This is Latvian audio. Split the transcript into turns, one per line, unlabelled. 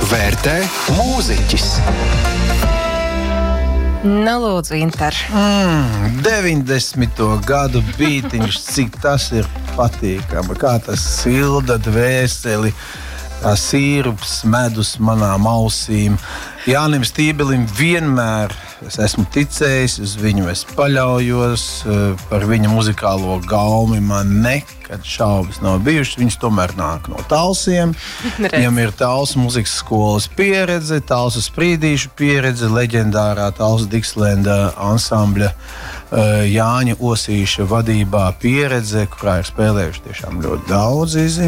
vērtē mūziķis.
Lūdzu, Inter.
90. gadu beatiņš, cik tas ir patīkami, kā tas silda dvēseli, kā sīrups, medus manām ausīm. Jānim Stībelim vienmēr es esmu ticējis, uz viņu es paļaujos, par viņa muzikālo gaumi man nekad šaubas nav bijušas. Viņš tomēr nāk no Talsiem. Viņam ir Talsu muzikas skolas pieredze, Talsu sprīdīšu pieredze, leģendārā Talsu Dixlanda ansambļa Jāņa Osīša vadībā pieredze, kurā ir spēlējuši tiešām ļoti daudzi